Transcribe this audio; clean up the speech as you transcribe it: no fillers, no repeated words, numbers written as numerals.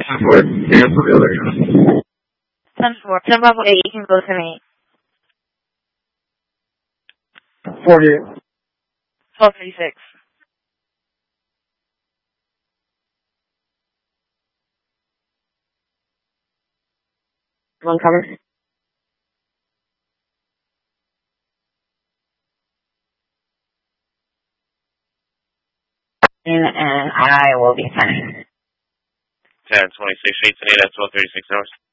Cancel the other guy. 10-4. 10 Bravo 8, you can go to me. 48. 1236. One cover. And I will be signing. 10-26, 8 and 8 at 1236 hours.